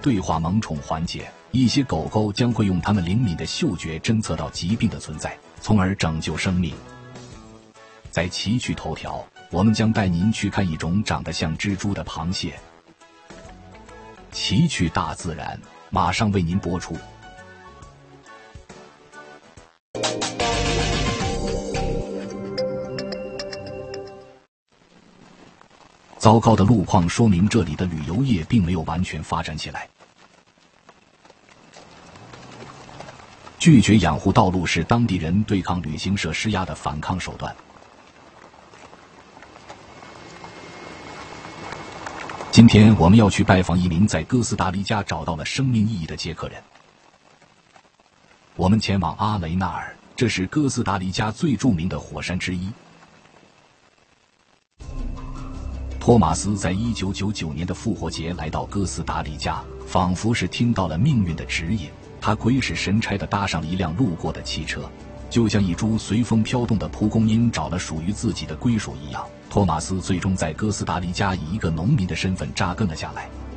对话萌宠环节，一些狗狗将会用它们灵敏的嗅觉侦测到疾病的存在，从而拯救生命。在奇趣头条，我们将带您去看一种长得像蜘蛛的螃蟹。奇趣大自然马上为您播出。糟糕的路况说明这里的旅游业并没有完全发展起来。拒绝养护道路是当地人对抗旅行社施压的反抗手段。今天我们要去拜访一名在哥斯达黎加找到了生命意义的捷克人。我们前往阿雷纳尔，这是哥斯达黎加最著名的火山之一。托马斯在1999年的复活节来到哥斯达黎加，仿佛是听到了命运的指引，他鬼使神差地搭上了一辆路过的汽车，就像一株随风飘动的蒲公英找了属于自己的归属一样。托马斯最终在哥斯达黎加以一个农民的身份扎根了下来。